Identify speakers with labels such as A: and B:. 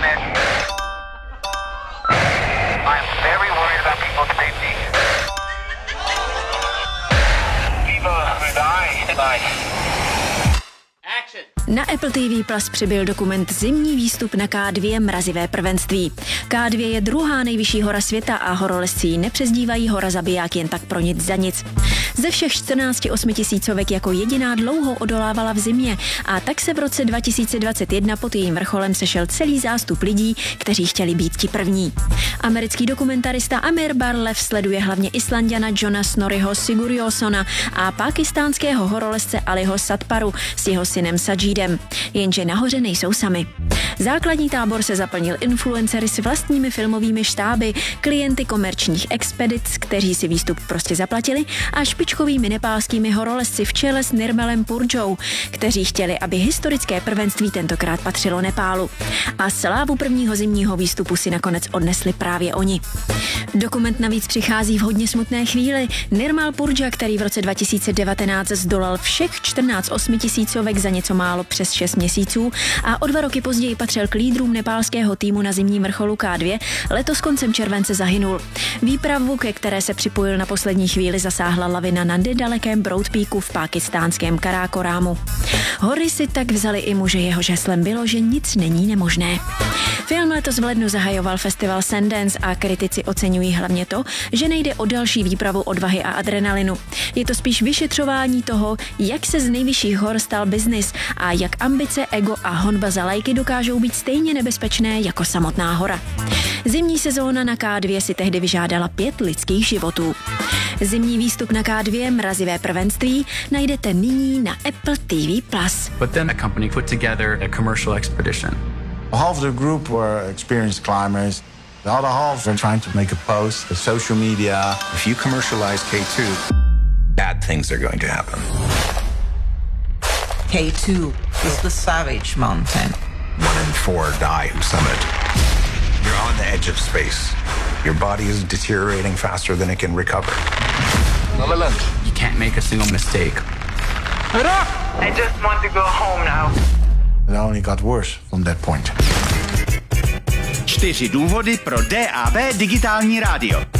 A: miss. I'm very worried about people's safety. People will die tonight.
B: Na Apple TV Plus přibyl dokument Zimní výstup na K2 mrazivé prvenství. K2 je druhá nejvyšší hora světa a horolezci ji nepřezdívají hora zabiják jen tak pro nic za nic. Ze všech 14 8000 jako jediná dlouho odolávala v zimě a tak se v roce 2021 pod jejím vrcholem sešel celý zástup lidí, kteří chtěli být ti první. Americký dokumentarista Amir Barlev sleduje hlavně Islanďana Johna Snorriho Sigurjonsona a pákistánského horolezce Aliho Satparu s jeho synem Sajidem. Jenže nahoře nejsou sami. Základní tábor se zaplnil influencery s vlastními filmovými štáby, klienty komerčních expedic, kteří si výstup prostě zaplatili, a špičkovými nepálskými horolezci v čele s Nirmalem Purdžou, kteří chtěli, aby historické prvenství tentokrát patřilo Nepálu. A slávu prvního zimního výstupu si nakonec odnesli právě oni. Dokument navíc přichází v hodně smutné chvíli. Nirmal Purdža, který v roce 2019 zdolal všech 14 8000 za něco málo přes 6 měsíců a o 2 roky později patřil k lídrům nepálského týmu na zimním vrcholu K2, letos koncem července zahynul. Výpravu, ke které se připojil na poslední chvíli, zasáhla lavina na nedalekém Broad Peaku v pákistánském Karakorámu. Hory si tak vzali i muže, jehož heslem bylo, že nic není nemožné. Film letos v lednu zahajoval festival Sundance a kritici oceňují hlavně to, že nejde o další výpravu odvahy a adrenalinu. Je to spíš vyšetřování toho, jak se z nejvyšších hor stal biznis a jak ambice, ego a honba za lajky dokážou být stejně nebezpečné jako samotná hora. Zimní sezóna na K2 si tehdy vyžádala 5 lidských životů. Zimní výstup na K2 mrazivé prvenství najdete nyní na Apple TV+.
C: But then a company put together a commercial expedition.
D: Half of the group were experienced climbers. The other half were trying to make a post to social media.
E: If you commercialize K2, bad things are going to happen.
F: K2 is the savage mountain.
E: 1 in 4 die who summit. You're on the edge of space. Your body is deteriorating faster than it can recover.
C: You can't make a single mistake.
A: I just want to go home now.
D: It only got worse from that point.
G: 4 důvody pro DAB digitální rádio.